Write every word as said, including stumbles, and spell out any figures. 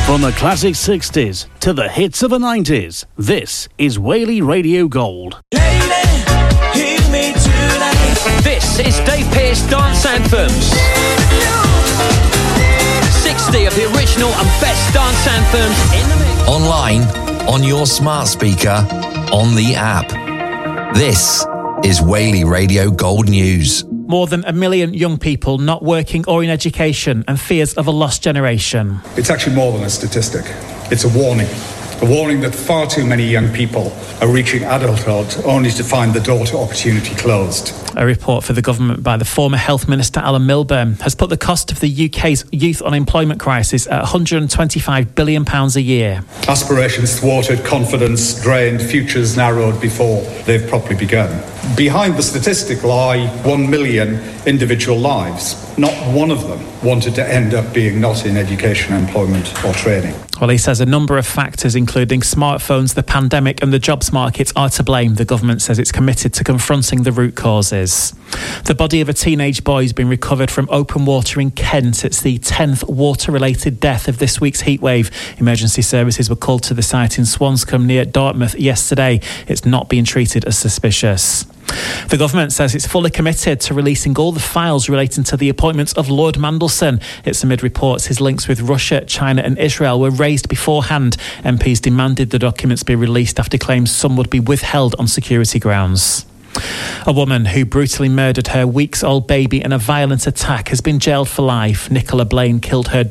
From the classic sixties to the hits of the nineties, this is Whaley Radio Gold. Lady, hear me tonight. This is Dave Pearce Dance Anthems. sixty of the original and best dance anthems in the mix. Online, on your smart speaker, on the app. This is Whaley Radio Gold News. More than a million young people not working or in education and fears of a lost generation. It's actually more than a statistic. It's a warning. A warning that far too many young people are reaching adulthood only to find the door to opportunity closed. A report for the government by the former Health Minister Alan Milburn has put the cost of the U K's youth unemployment crisis at one hundred twenty-five billion pounds a year. Aspirations thwarted, confidence drained, futures narrowed before they've properly begun. Behind the statistic lie one million individual lives. Not one of them wanted to end up being not in education, employment or training. Well, he says a number of factors, including smartphones, the pandemic and the jobs market, are to blame. The government says it's committed to confronting the root causes. The body of a teenage boy has been recovered from open water in Kent. It's the tenth water-related death of this week's heatwave. Emergency services were called to the site in Swanscombe near Dartmouth yesterday. It's not being treated as suspicious. The government says it's fully committed to releasing all the files relating to the appointment of Lord Mandelson. It's amid reports his links with Russia, China and Israel were raised beforehand. M Ps demanded the documents be released after claims some would be withheld on security grounds. A woman who brutally murdered her weeks-old baby in a violent attack has been jailed for life. Nicola Blaine killed her